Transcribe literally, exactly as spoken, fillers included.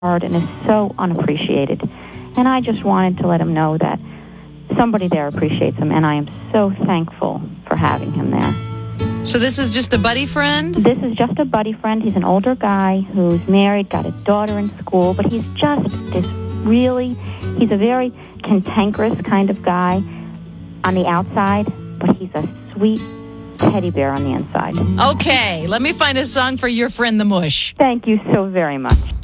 hard and is so unappreciated. And I just wanted to let him know that somebody there appreciates him, and I am so thankful for having him there. So this is just a buddy friend? This is just a buddy friend. He's an older guy who's married, got a daughter in school, but he's just this really, he's a very cantankerous kind of guy on the outside, but he's a sweet teddy bear on the inside. Okay, let me find a song for your friend the Mush. Thank you so very much.